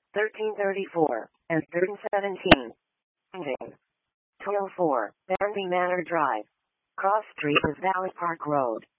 1334, and 1317. 204, Bandy Manor Drive. Cross Street is Valley Park Road.